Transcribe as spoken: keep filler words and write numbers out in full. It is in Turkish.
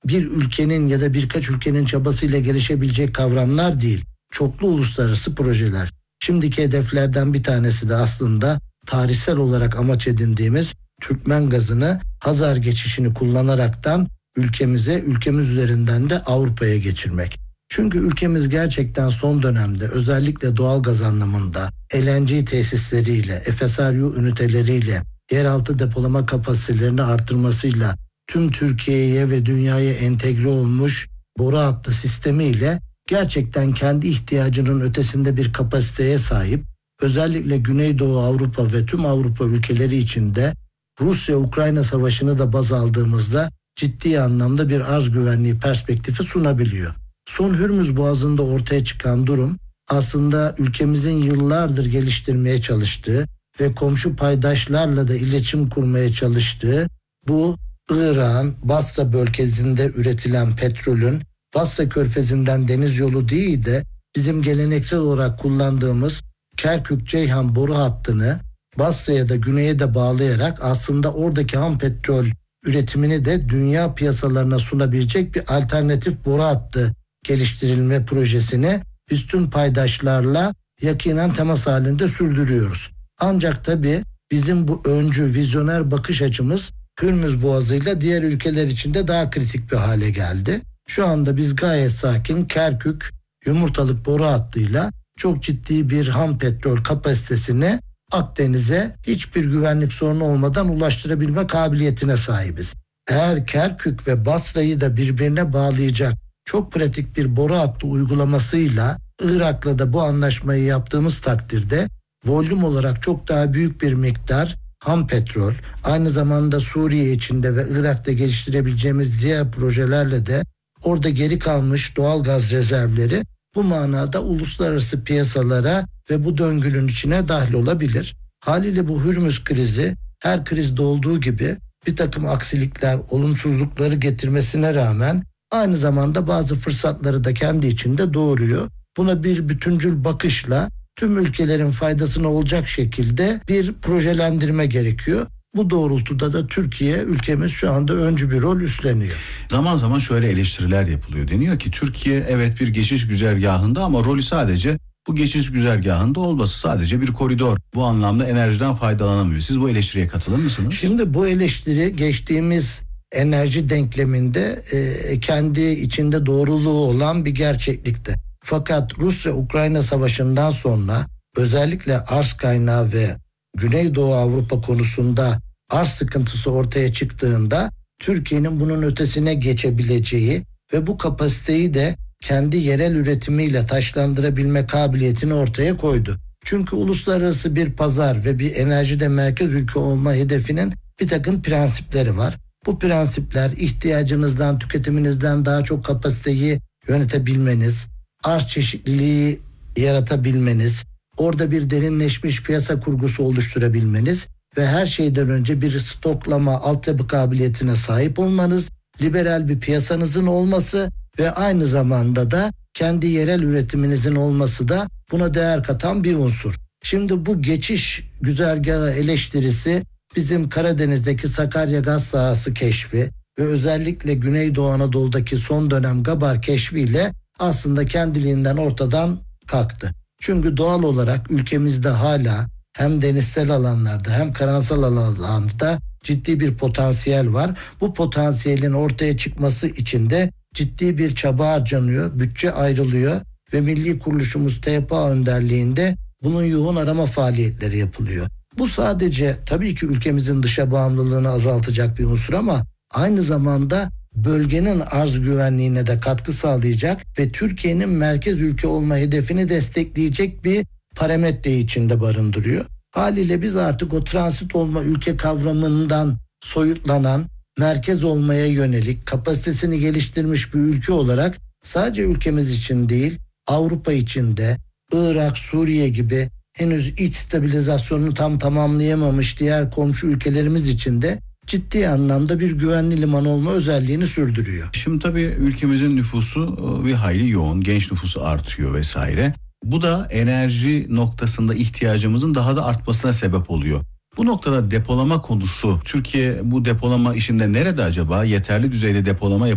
bir ülkenin ya da birkaç ülkenin çabasıyla gelişebilecek kavramlar değil. Çoklu uluslararası projeler. Şimdiki hedeflerden bir tanesi de aslında tarihsel olarak amaç edindiğimiz Türkmen gazını Hazar geçişini kullanaraktan ülkemize, ülkemiz üzerinden de Avrupa'ya geçirmek. Çünkü ülkemiz gerçekten son dönemde özellikle doğal gaz anlamında L N G tesisleriyle, F S R U üniteleriyle, yeraltı depolama kapasitelerini artırmasıyla tüm Türkiye'ye ve dünyaya entegre olmuş boru hattı sistemiyle gerçekten kendi ihtiyacının ötesinde bir kapasiteye sahip. Özellikle Güneydoğu Avrupa ve tüm Avrupa ülkeleri içinde Rusya-Ukrayna savaşını da baz aldığımızda ciddi anlamda bir arz güvenliği perspektifi sunabiliyor. Son Hürmüz Boğazı'nda ortaya çıkan durum aslında ülkemizin yıllardır geliştirmeye çalıştığı ve komşu paydaşlarla da iletişim kurmaya çalıştığı bu İran, Basra bölgesinde üretilen petrolün Basra Körfezi'nden deniz yolu değil de bizim geleneksel olarak kullandığımız Kerkük-Ceyhan boru hattını Basra'ya da güneye de bağlayarak aslında oradaki ham petrol üretimini de dünya piyasalarına sunabilecek bir alternatif boru hattı geliştirilme projesini biz tüm paydaşlarla yakinen temas halinde sürdürüyoruz. Ancak tabii bizim bu öncü, vizyoner bakış açımız Hürmüz Boğazı'yla diğer ülkeler için de daha kritik bir hale geldi. Şu anda biz gayet sakin Kerkük yumurtalık boru hattıyla çok ciddi bir ham petrol kapasitesini Akdeniz'e hiçbir güvenlik sorunu olmadan ulaştırabilme kabiliyetine sahibiz. Eğer Kerkük ve Basra'yı da birbirine bağlayacak çok pratik bir boru hattı uygulamasıyla Irak'la da bu anlaşmayı yaptığımız takdirde volüm olarak çok daha büyük bir miktar ham petrol, aynı zamanda Suriye içinde ve Irak'ta geliştirebileceğimiz diğer projelerle de orada geri kalmış doğal gaz rezervleri bu manada uluslararası piyasalara ve bu döngünün içine dahil olabilir. Haliyle bu Hürmüz krizi her krizde olduğu gibi bir takım aksilikler, olumsuzlukları getirmesine rağmen aynı zamanda bazı fırsatları da kendi içinde doğuruyor. Buna bir bütüncül bakışla tüm ülkelerin faydasına olacak şekilde bir projelendirme gerekiyor. Bu doğrultuda da Türkiye, ülkemiz şu anda öncü bir rol üstleniyor. Zaman zaman şöyle eleştiriler yapılıyor. Deniyor ki Türkiye evet bir geçiş güzergahında ama rolü sadece bu geçiş güzergahında olması, sadece bir koridor. Bu anlamda enerjiden faydalanamıyor. Siz bu eleştiriye katılır mısınız? Şimdi bu eleştiri geçtiğimiz enerji denkleminde e, kendi içinde doğruluğu olan bir gerçeklikte. Fakat Rusya-Ukrayna savaşından sonra özellikle arz kaynağı ve Güneydoğu Avrupa konusunda arz sıkıntısı ortaya çıktığında Türkiye'nin bunun ötesine geçebileceği ve bu kapasiteyi de kendi yerel üretimiyle taşlandırabilme kabiliyetini ortaya koydu. Çünkü uluslararası bir pazar ve bir enerjide merkez ülke olma hedefinin bir takım prensipleri var. Bu prensipler ihtiyacınızdan, tüketiminizden daha çok kapasiteyi yönetebilmeniz, arz çeşitliliği yaratabilmeniz, orada bir derinleşmiş piyasa kurgusu oluşturabilmeniz ve her şeyden önce bir stoklama, altyapı kabiliyetine sahip olmanız, liberal bir piyasanızın olması ve aynı zamanda da kendi yerel üretiminizin olması da buna değer katan bir unsur. Şimdi bu geçiş güzergahı eleştirisi bizim Karadeniz'deki Sakarya gaz sahası keşfi ve özellikle Güneydoğu Anadolu'daki son dönem Gabar keşfiyle aslında kendiliğinden ortadan kalktı. Çünkü doğal olarak ülkemizde hala hem denizsel alanlarda hem karansal alanlarda ciddi bir potansiyel var. Bu potansiyelin ortaya çıkması için de ciddi bir çaba harcanıyor, bütçe ayrılıyor ve milli kuruluşumuz T P A önderliğinde bunun yoğun arama faaliyetleri yapılıyor. Bu sadece tabii ki ülkemizin dışa bağımlılığını azaltacak bir unsur ama aynı zamanda bölgenin arz güvenliğine de katkı sağlayacak ve Türkiye'nin merkez ülke olma hedefini destekleyecek bir parametre içinde barındırıyor. Haliyle biz artık o transit olma ülke kavramından soyutlanan, merkez olmaya yönelik kapasitesini geliştirmiş bir ülke olarak sadece ülkemiz için değil, Avrupa için de Irak, Suriye gibi henüz iç stabilizasyonunu tam tamamlayamamış diğer komşu ülkelerimiz için de ciddi anlamda bir güvenli liman olma özelliğini sürdürüyor. Şimdi tabii ülkemizin nüfusu bir hayli yoğun, genç nüfusu artıyor vesaire. Bu da enerji noktasında ihtiyacımızın daha da artmasına sebep oluyor. Bu noktada depolama konusu, Türkiye bu depolama işinde nerede acaba? Yeterli düzeyde depolama